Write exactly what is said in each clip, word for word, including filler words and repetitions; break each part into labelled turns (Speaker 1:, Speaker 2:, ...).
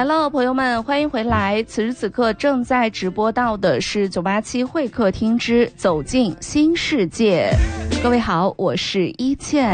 Speaker 1: 来了，朋友们，欢迎回来。此时此刻正在直播到的是九八七会客厅之走进新世界。各位好，我是一倩。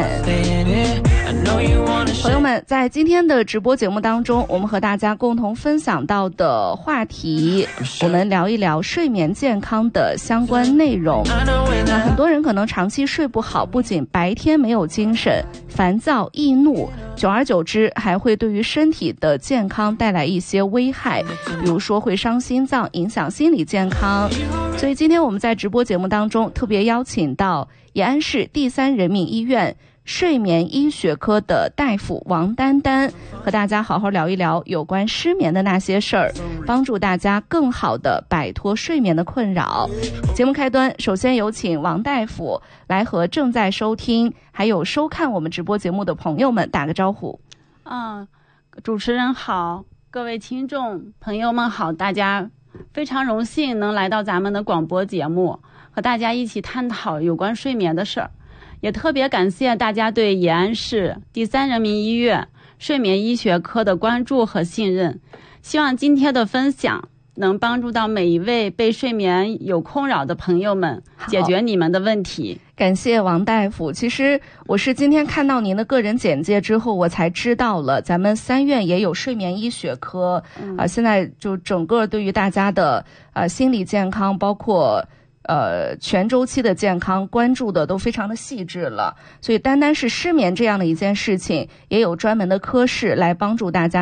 Speaker 1: 朋友们，在今天的直播节目当中，我们和大家共同分享到的话题，我们聊一聊睡眠健康的相关内容。那很多人可能长期睡不好，不仅白天没有精神、烦躁、易怒，久而久之还会对于身体的健康带来一些危害，比如说会伤心脏，影响心理健康。所以今天我们在直播节目当中特别邀请到延安市第三人民医院睡眠医学科的大夫王丹丹，和大家好好聊一聊有关失眠的那些事儿，帮助大家更好的摆脱睡眠的困扰。节目开端，首先有请王大夫来和正在收听还有收看我们直播节目的朋友们打个招呼。
Speaker 2: 嗯，主持人好，各位听众朋友们好，大家非常荣幸能来到咱们的广播节目，和大家一起探讨有关睡眠的事儿。也特别感谢大家对延安市第三人民医院睡眠医学科的关注和信任，希望今天的分享能帮助到每一位被睡眠有困扰的朋友们，解决你们的问题。
Speaker 1: 感谢王大夫。其实我是今天看到您的个人简介之后，我才知道了咱们三院也有睡眠医学科啊、嗯呃，现在就整个对于大家的呃心理健康，包括呃，全周期的健康关注的都非常的细致了，所以单单是失眠这样的一件事情，也有专门的科室来帮助大家